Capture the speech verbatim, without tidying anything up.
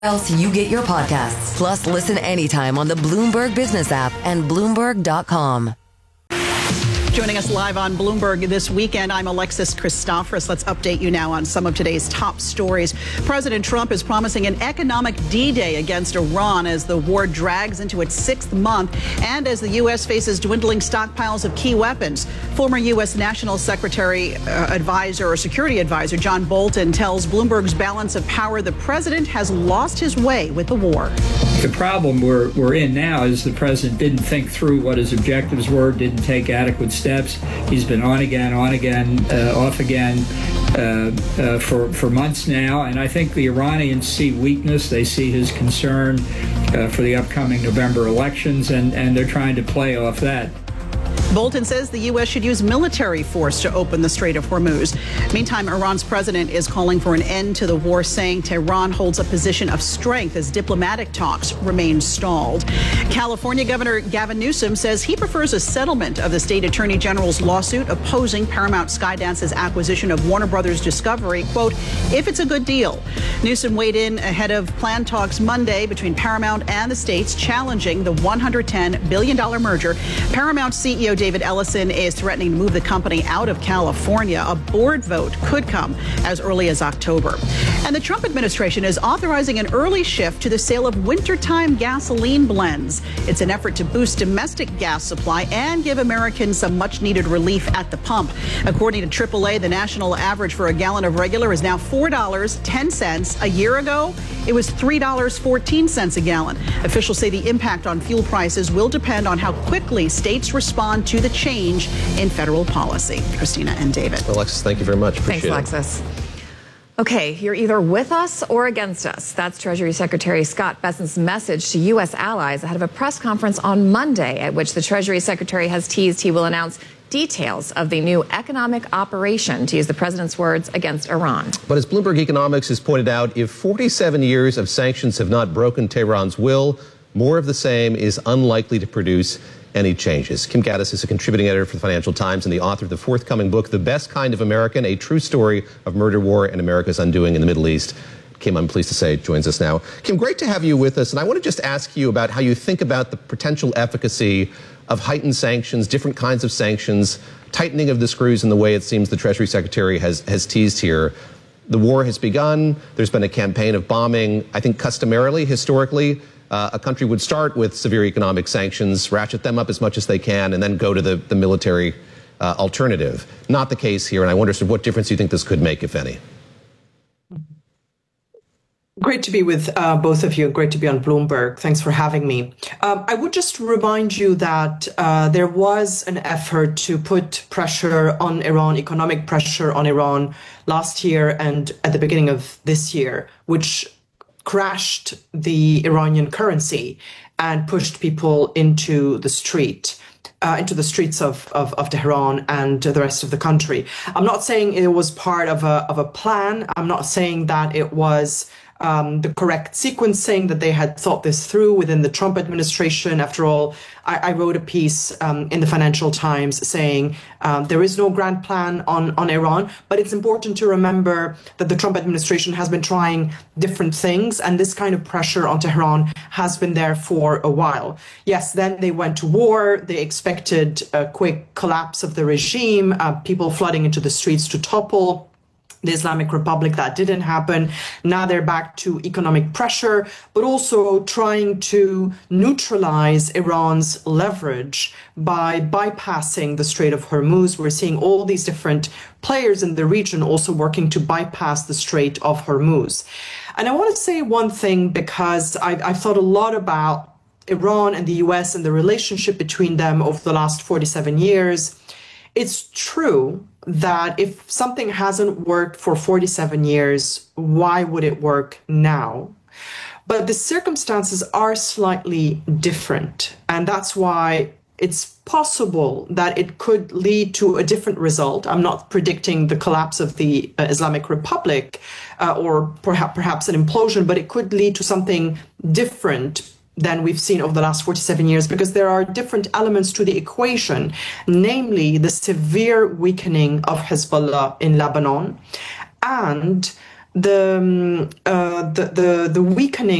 else you get your podcasts. Plus, listen anytime on the Bloomberg Business app and Bloomberg dot com. Joining us live on Bloomberg this weekend, I'm Alexis Christoforous. Let's update you now on some of today's top stories. President Trump is promising an economic D-Day against Iran as the war drags into its sixth month and as the U S faces dwindling stockpiles of key weapons. Former U S National Secretary uh, Advisor or Security Advisor John Bolton tells Bloomberg's Balance of Power the president has lost his way with the war. The problem we're, we're in now is the president didn't think through what his objectives were, didn't take adequate steps. He's been on again, on again, uh, off again uh, uh, for, for months now. And I think the Iranians see weakness. They see his concern uh, for the upcoming November elections, and, and they're trying to play off that. Bolton says the U S should use military force to open the Strait of Hormuz. Meantime, Iran's president is calling for an end to the war, saying Tehran holds a position of strength as diplomatic talks remain stalled. California Governor Gavin Newsom says he prefers a settlement of the state attorney general's lawsuit opposing Paramount Skydance's acquisition of Warner Brothers Discovery, quote, if it's a good deal. Newsom weighed in ahead of planned talks Monday between Paramount and the states challenging the one hundred ten billion dollars merger. Paramount C E O David Ellison is threatening to move the company out of California. A board vote could come as early as October. And the Trump administration is authorizing an early shift to the sale of wintertime gasoline blends. It's an effort to boost domestic gas supply and give Americans some much-needed relief at the pump. According to triple A, the national average for a gallon of regular is now four dollars and ten cents. A year ago, it was three dollars and fourteen cents a gallon. Officials say the impact on fuel prices will depend on how quickly states respond to the change in federal policy. Christina and David. Alexis, thank you very much. Appreciate Thanks, Alexis. Okay, you're either with us or against us. That's Treasury Secretary Scott Bessent's message to U S allies ahead of a press conference on Monday, at which the Treasury Secretary has teased he will announce details of the new economic operation, to use the president's words, against Iran. But as Bloomberg Economics has pointed out, if forty-seven years of sanctions have not broken Tehran's will, more of the same is unlikely to produce any changes. Kim Gaddis is a contributing editor for the Financial Times and the author of the forthcoming book, The Best Kind of American, a true story of murder, war, and America's undoing in the Middle East. Kim, I'm pleased to say, joins us now. Kim, great to have you with us. And I want to just ask you about how you think about the potential efficacy of heightened sanctions, different kinds of sanctions, tightening of the screws in the way it seems the Treasury Secretary has, has teased here. The war has begun. There's been a campaign of bombing. I think customarily, historically, Uh, a country would start with severe economic sanctions, ratchet them up as much as they can, and then go to the, the military uh, alternative. Not the case here, and I wonder sort of what difference you think this could make, if any. Great to be with uh, both of you. Great to be on Bloomberg. Thanks for having me. Um, I would just remind you that uh, there was an effort to put pressure on Iran, economic pressure on Iran last year and at the beginning of this year, which crashed the Iranian currency and pushed people into the street, uh, into the streets of, of, of Tehran and the rest of the country. I'm not saying it was part of a, of a plan. I'm not saying that it was Um, the correct sequencing, that they had thought this through within the Trump administration. After all, I, I wrote a piece um, in the Financial Times saying um, there is no grand plan on, on Iran, but it's important to remember that the Trump administration has been trying different things, and this kind of pressure on Tehran has been there for a while. Yes, then they went to war. They expected a quick collapse of the regime, uh, people flooding into the streets to topple the Islamic Republic. That didn't happen. Now they're back to economic pressure, but also trying to neutralize Iran's leverage by bypassing the Strait of Hormuz. We're seeing all these different players in the region also working to bypass the Strait of Hormuz. And I want to say one thing, because I've, I've thought a lot about Iran and the U S and the relationship between them over the last forty-seven years. It's true that if something hasn't worked for forty-seven years, why would it work now? But the circumstances are slightly different. And that's why it's possible that it could lead to a different result. I'm not predicting the collapse of the uh, Islamic Republic uh, or perhaps, perhaps an implosion, but it could lead to something different than we've seen over the last forty-seven years, because there are different elements to the equation, namely the severe weakening of Hezbollah in Lebanon and the, um, uh, the, the, the weakening